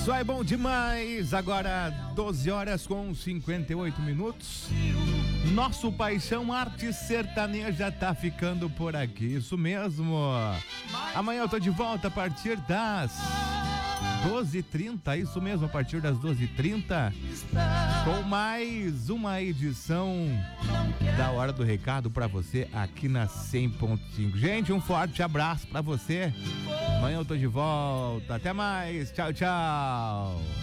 Só é bom demais. Agora 12 horas com 58 minutos. Nosso Paixão Arte Sertaneja tá ficando por aqui. Isso mesmo. Amanhã eu tô de volta a partir das 12h30. Isso mesmo, a partir das 12h30. Com mais uma edição da Hora do Recado pra você aqui na 100.5. Gente, um forte abraço pra você. Amanhã eu tô de volta. Até mais. Tchau, tchau.